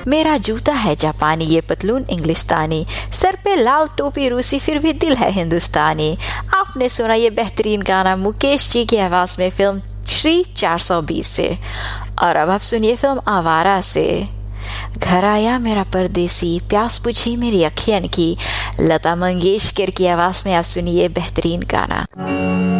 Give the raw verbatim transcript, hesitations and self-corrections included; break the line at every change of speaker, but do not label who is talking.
मेरा जूता है जापानी, ये पतलून इंग्लिस्तानी, सर पे लाल टोपी रूसी, फिर भी दिल है हिंदुस्तानी। आपने सुना ये बेहतरीन गाना मुकेश जी की आवाज में फिल्म श्री चार सौ बीस से। और अब आप सुनिए फिल्म आवारा से। घर आया मेरा परदेसी, प्यास बुझी मेरी अखियन की, लता मंगेशकर की आवाज में आप सुनिए बेहतरीन गाना।